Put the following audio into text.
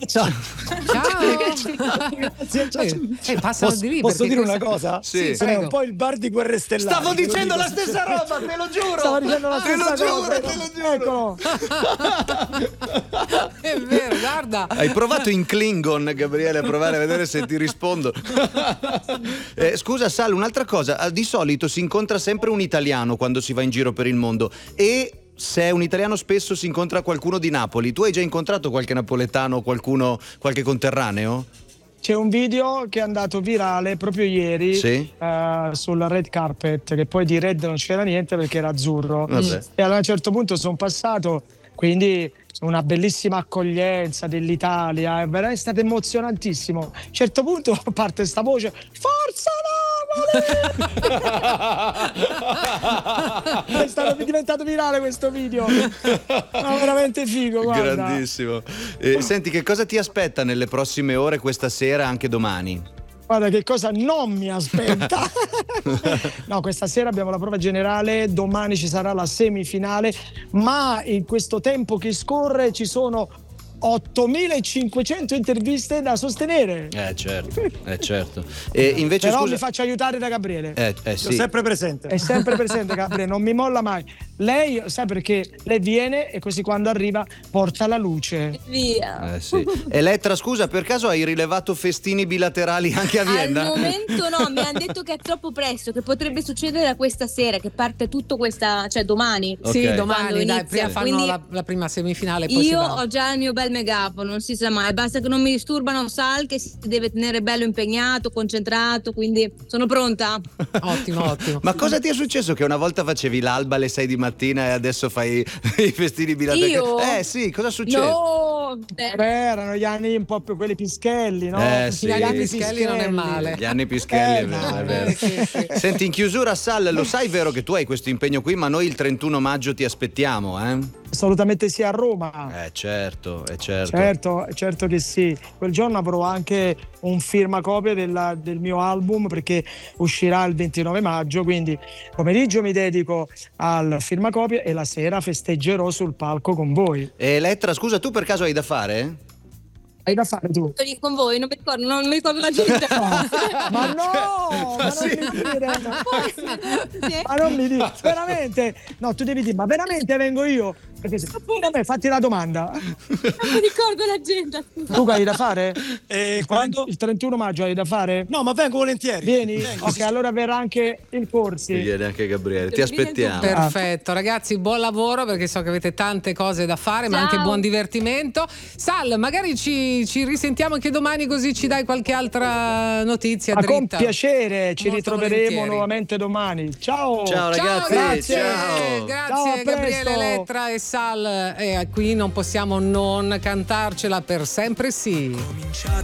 Ciao. Grazie, ciao. Passano di lì. Posso dire una cosa? Sì. Sono un po' il bar di Guerre Stellari. Stavo dicendo la stessa roba, te lo giuro. Stavo dicendo la te lo stessa giuro, cosa. te lo giuro. Eccolo. È vero, guarda. Hai provato in Klingon, Gabriele, a provare a vedere se ti rispondo. Scusa Sal, un'altra cosa, di solito si incontra sempre un italiano quando si va in giro per il mondo e se è un italiano spesso si incontra qualcuno di Napoli. Tu hai già incontrato qualche napoletano o qualche conterraneo? C'è un video che è andato virale proprio ieri, Sì. sul red carpet, che poi di red non c'era niente perché era azzurro. Vabbè. E allora a un certo punto sono passato, quindi una bellissima accoglienza dell'Italia, è veramente stato emozionantissimo. A un certo punto parte sta voce: Forza Napoli! È diventato virale questo video. No, veramente figo, guarda. Grandissimo. Senti, che cosa ti aspetta nelle prossime ore, questa sera, anche domani? Guarda che cosa non mi aspetta. No, questa sera abbiamo la prova generale, domani ci sarà la semifinale, ma in questo tempo che scorre ci sono 8.500 interviste da sostenere. Certo. E invece però scusa, mi faccio aiutare da Gabriele. sì. Sono sempre presente. È sempre presente Gabriele, non mi molla mai. Lei, sai perché? Lei viene e così quando arriva porta la luce. Via. Sì. Elettra, scusa, per caso hai rilevato festini bilaterali anche a Vienna? Al momento no, mi hanno detto che è troppo presto, che potrebbe succedere da questa sera, che parte tutto cioè domani. Ok. Sì, domani, Quando dai, inizia. prima fanno Quindi la prima semifinale, poi si io va. ho già il mio bel megafono, non si sa mai, basta che non mi disturbano Sal, che si deve tenere bello impegnato, concentrato, quindi sono pronta. Ottimo. Ma cosa ti è successo che una volta facevi l'alba alle 6 di mattina e adesso fai i festini bilaterali? Io? Sì, cosa succede? No! Beh, erano gli anni un po' più quelli pischelli, no? Sì. Gli anni pischelli non è male. Gli anni pischelli, è vero, è vero. Sì. Senti, in chiusura, Sal, lo sai vero che tu hai questo impegno qui, ma noi il 31 maggio ti aspettiamo, eh? Assolutamente sì, a Roma. Certo. Certo che sì. Quel giorno avrò anche un firmacopia del mio album perché uscirà il 29 maggio, quindi pomeriggio mi dedico al firmacopia e la sera festeggerò sul palco con voi. Elettra, scusa, tu per caso hai da fare? Hai da fare tu? Con voi, non mi ricordo la gente. Ma no! Ma non mi dire! Ma non mi dire! Veramente! No, tu devi dire, ma veramente vengo io? Perché se vabbè, fatti la domanda. Non mi ricordo l'agenda. Tu hai da fare? Quando? Il 31 maggio hai da fare? No, ma vengo volentieri. Vieni? Vengo, Ok, sì. allora verrà anche il Corsi. Viene anche Gabriele, ti aspettiamo. Perfetto, ragazzi, buon lavoro perché so che avete tante cose da fare, ma Ciao. anche buon divertimento. Sal, magari ci risentiamo anche domani, così ci dai qualche altra notizia Ma con dritta. piacere, ci Molto ritroveremo volentieri. nuovamente domani. Ciao! Ciao ragazzi, grazie. ciao. Grazie Ciao, a Gabriele, presto. Elettra e Sal. E qui non possiamo non cantarcela per sempre sì. Cominciato